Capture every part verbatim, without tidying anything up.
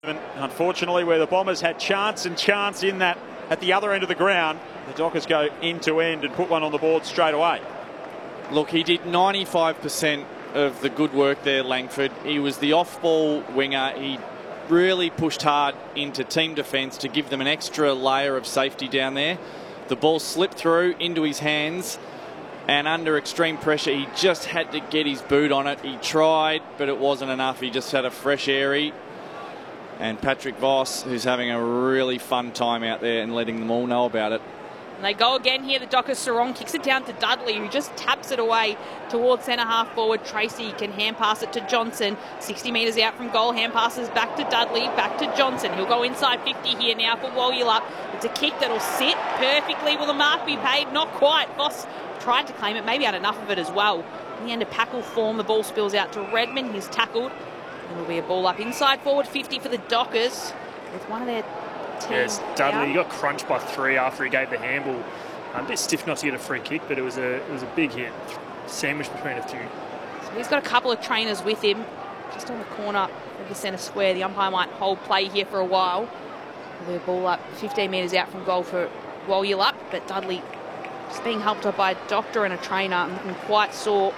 Unfortunately, where the Bombers had chance and chance in that at the other end of the ground, the Dockers go end to end and put one on the board straight away. Look, he did ninety-five percent of the good work there, Langford. He was the off-ball winger. He really pushed hard into team defence to give them an extra layer of safety down there. The ball slipped through into his hands, and under extreme pressure, he just had to get his boot on it. He tried, but it wasn't enough. He just had a fresh airy. And Patrick Voss, who's having a really fun time out there and letting them all know about it. And they go again here. The Dockers Sarong kicks it down to Dudley, who just taps it away towards centre half forward. Tracy can hand pass it to Johnson. sixty metres out from goal. Hand passes back to Dudley, back to Johnson. He'll go inside fifty here now for Wolyulup. It's a kick that'll sit perfectly. Will the mark be paid? Not quite. Voss tried to claim it, maybe had enough of it as well. In the end, a packle form. The ball spills out to Redman. He's tackled. It'll be a ball up inside forward fifty for the Dockers with one of their team. Yes, Dudley, out. He got crunched by three after he gave the handball. Um, a bit stiff not to get a free kick, but it was a it was a big hit, sandwiched between the two. So he's got a couple of trainers with him, just on the corner of the centre square. The umpire might hold play here for a while. There'll be a ball up fifteen metres out from goal for Wolyulup, but Dudley just being helped up by a doctor and a trainer and looking quite sore.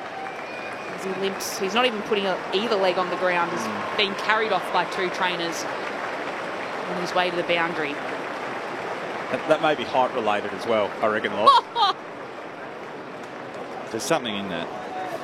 As he limps, he's not even putting either leg on the ground. He's mm. being carried off by two trainers on his way to the boundary. That, that may be height related as well, I reckon, Loz. There's something in that.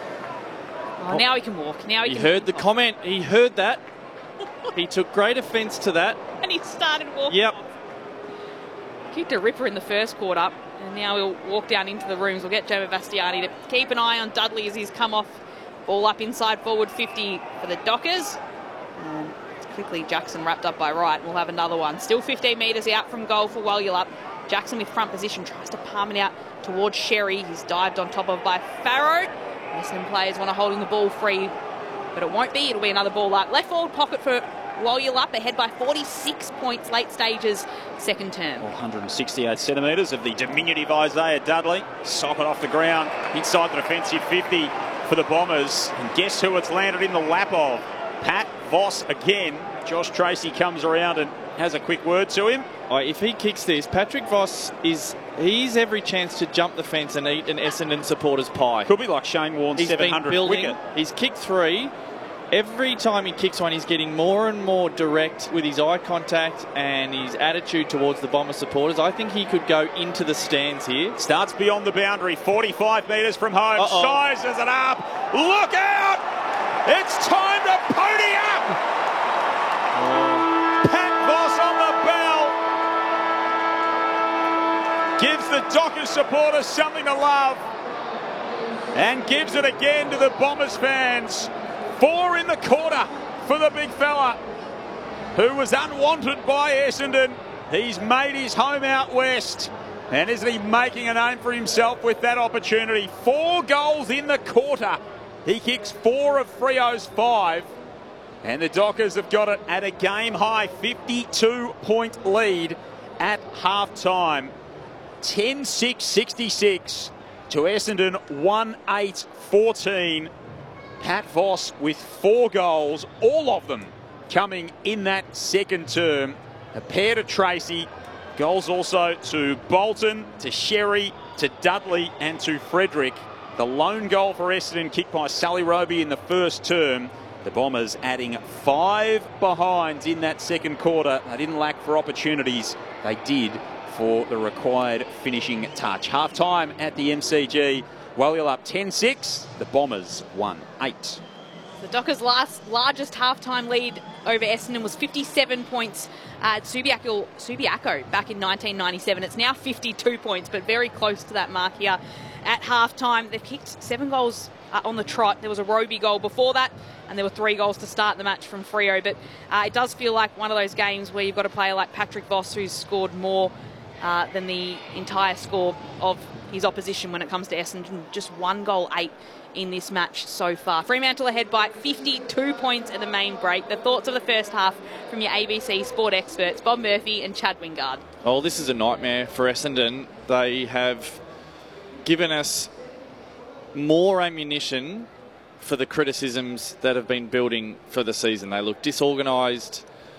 Oh, now he can walk. Now he, he can heard the comment. He heard that. He took great offence to that. And he started walking. Yep. Kicked a ripper in the first quarter, and now he'll walk down into the rooms. We'll get Joe Bastiani to keep an eye on Dudley as he's come off. Ball up inside forward fifty for the Dockers. And quickly Jackson wrapped up by Wright. We'll have another one. Still fifteen metres out from goal for Wolyulup. Jackson with front position tries to palm it out towards Sherry. He's dived on top of by Farrow. Some players want to hold him the ball free, but it won't be. It'll be another ball up. Left forward pocket for Wolyulup, ahead by forty-six points late stages, second term. one hundred sixty-eight centimetres of the diminutive Isaiah Dudley. Sock it off the ground inside the defensive fifty for the Bombers. And guess who it's landed in the lap of? Pat Voss again. Josh Tracy comes around and has a quick word to him. Oh, if he kicks this, Patrick Voss is he's every chance to jump the fence and eat an Essendon supporter's pie. Could be like Shane Warne's seven hundredth wicket. He's kicked three. Every time he kicks one, he's getting more and more direct with his eye contact and his attitude towards the Bomber supporters. I think he could go into the stands here. Starts beyond the boundary, forty-five metres from home. Uh-oh. Sizes it up. Look out! It's time to pony up! Oh. Pat Voss on the bell. Gives the Dockers supporters something to love. And gives it again to the Bombers fans. Four in the quarter for the big fella who was unwanted by Essendon. He's made his home out west. And isn't he making a name for himself with that opportunity? Four goals in the quarter. He kicks four of Freo's five. And the Dockers have got it at a game-high fifty-two point lead at half-time. ten six sixty-six to Essendon one eight fourteen. Pat Voss with four goals, all of them coming in that second term. A pair to Tracy. Goals also to Bolton, to Sherry, to Dudley and to Frederick. The lone goal for Essendon kicked by Sally Roby in the first term. The Bombers adding five behinds in that second quarter. They didn't lack for opportunities. They did for the required finishing touch. Half time at the M C G. Wolyulup ten six, the Bombers one eight. The Dockers' last largest halftime lead over Essendon was fifty-seven points at Subiaco, Subiaco back in nineteen ninety-seven. It's now fifty-two points, but very close to that mark here at halftime. They've kicked seven goals uh, on the trot. There was a Roby goal before that, and there were three goals to start the match from Freo. But uh, it does feel like one of those games where you've got a player like Patrick Voss who's scored more uh, than the entire score of his opposition when it comes to Essendon. Just one goal, eight in this match so far. Fremantle ahead by fifty-two points at the main break. The thoughts of the first half from your A B C sport experts, Bob Murphy and Chad Wingard. Oh, this is a nightmare for Essendon. They have given us more ammunition for the criticisms that have been building for the season. They look disorganised.